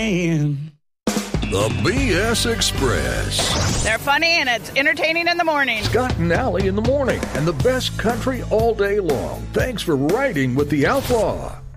The BS Express. They're funny and it's entertaining in the morning. Scott and Allie in the morning and the best country all day long. Thanks for riding with the Outlaw.